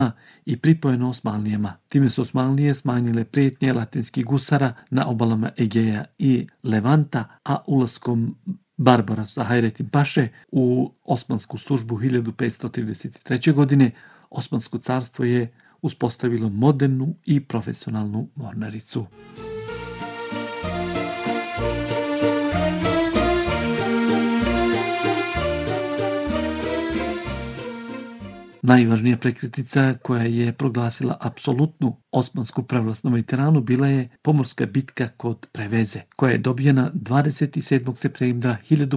i pripojeno Osmanlijama. Time su Osmanlije smanjile prijetnje latinskih gusara na obalama Egeja i Levanta, a ulaskom Barbarasa Hayrettin Paše u osmansku službu 1533. godine Osmansko carstvo je uspostavilo modernu i profesionalnu mornaricu. Najvažnija prekretnica koja je proglasila apsolutnu osmansku prevlast na Mediteranu bila je pomorska bitka kod Preveze, koja je dobijena 27. septembra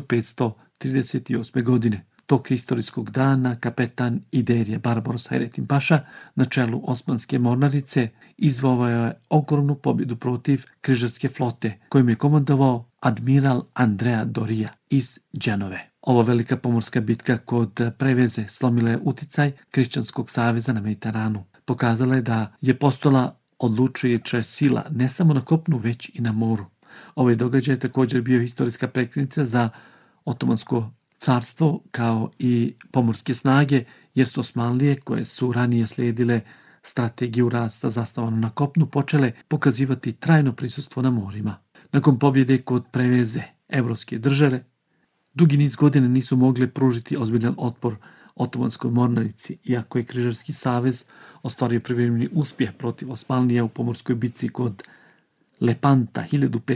1538. godine. Tog historijskog dana kapetan Iderije Barbaros Hayrettin Paša na čelu osmanske mornarice izvovao je ogromnu pobjedu protiv križarske flote kojim je komandovao admiral Andrea Doria iz Dženove. Ova velika pomorska bitka kod Preveze slomila je uticaj Kršćanskog saveza na Mediteranu. Pokazala je da je postojala odlučujuća sila ne samo na kopnu, već i na moru. Ovaj događaj je također bio historijska prekretnica za Otomansko carstvo kao i pomorske snage, jer su Osmanlije, koje su ranije slijedile strategiju rasta zasnovanu na kopnu, počele pokazivati trajno prisustvo na morima. Nakon pobjede kod Preveze, evropske države dugi niz godina nisu mogle pružiti ozbiljan otpor otomanskoj mornarici, iako je Križarski savez ostvario privremeni uspjeh protiv Osmanlija u pomorskoj bitci kod Lepanta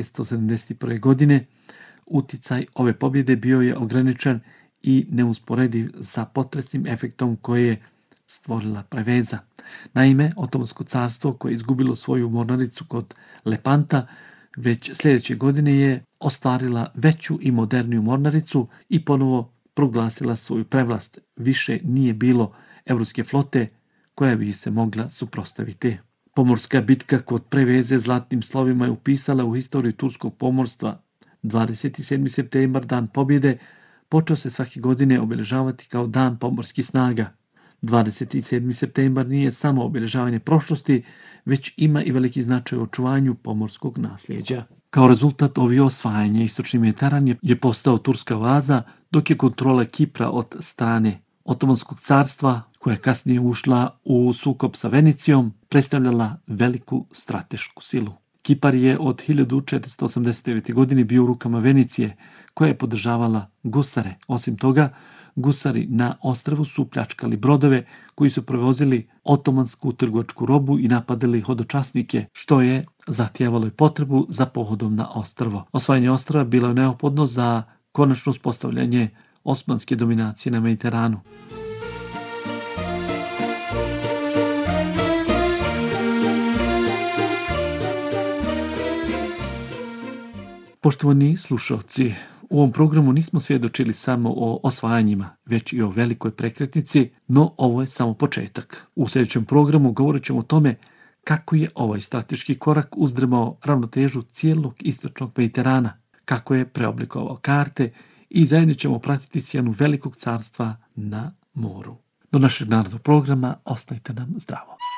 1571. godine. Uticaj ove pobjede bio je ograničen i neusporediv sa potresnim efektom koje je stvorila Preveza. Naime, Otomansko carstvo koje je izgubilo svoju mornaricu kod Lepanta već sljedeće godine je ostvarila veću i moderniju mornaricu i ponovo proglasila svoju prevlast. Više nije bilo evropske flote koja bi se mogla suprotstaviti. Pomorska bitka kod Preveze zlatnim slovima je upisala u historiju turskog pomorstva. 27. septembar, dan pobjede, počeo se svake godine obilježavati kao dan pomorskih snaga. 27. septembar nije samo obilježavanje prošlosti, već ima i veliki značaj u očuvanju pomorskog nasljeđa. Kao rezultat ovih osvajanja istočni Mediteran je postao turska oaza, dok je kontrola Kipra od strane Otomanskog carstva, koja je kasnije ušla u sukob sa Venecijom, predstavljala veliku stratešku silu. Kipar je od 1489. godine bio u rukama Venicije, koja je podržavala gusare. Osim toga, gusari na ostrvu su pljačkali brodove koji su prevozili otomansku trgovačku robu i napadali hodočasnike, što je zahtijevalo i potrebu za pohodom na ostrvo. Osvajanje ostrva bilo je neophodno za konačno uspostavljanje osmanske dominacije na Mediteranu. Poštovani slušalci, u ovom programu nismo svjedočili samo o osvajanjima, već i o velikoj prekretnici, no ovo je samo početak. U sljedećem programu govorit ćemo o tome kako je ovaj strateški korak uzdrmao ravnotežu cijelog istočnog Mediterana, kako je preoblikovao karte i zajedno ćemo pratiti sjenu velikog carstva na moru. Do našeg narodnog programa ostajte nam zdravo.